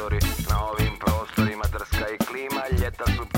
kostori. Na ovim prostorima drska i klima, ljeta su